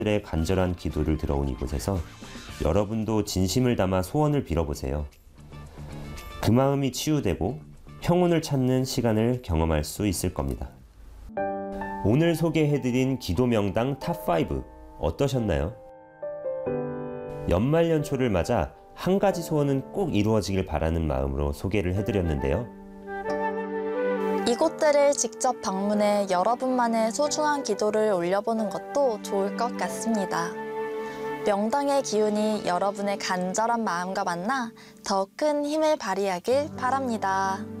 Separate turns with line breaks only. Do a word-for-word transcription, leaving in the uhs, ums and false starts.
의 간절한 기도를 들어온 이곳에서 여러분도 진심을 담아 소원을 빌어보세요. 그 마음이 치유되고 평온을 찾는 시간을 경험할 수 있을 겁니다. 오늘 소개해드린 기도 명당 탑 파이브 어떠셨나요? 연말연초를 맞아 한 가지 소원은 꼭 이루어지길 바라는 마음으로 소개를 해드렸는데요.
이곳들을 직접 방문해 여러분만의 소중한 기도를 올려보는 것도 좋을 것 같습니다. 명당의 기운이 여러분의 간절한 마음과 만나 더 큰 힘을 발휘하길 바랍니다.